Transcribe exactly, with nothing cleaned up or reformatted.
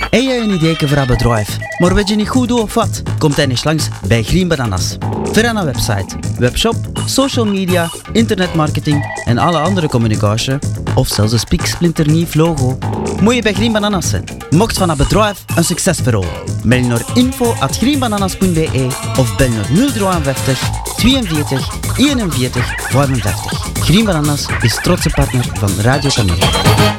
Heb je een idee voor een bedrijf, maar weet je niet goed hoe of wat? Kom dan eens langs bij Green Bananas. Voor een website, webshop, social media, internetmarketing en alle andere communicatie, of zelfs een spiksplinternieuw logo, moet je bij Green Bananas zijn. Mocht van een bedrijf een succesverhaal. Mail naar info at greenbananas punt b e of bel naar nul vijfenvijftig tweeënveertig eenenveertig vijfenvijftig. Green Bananas is trotse partner van Radio Camille.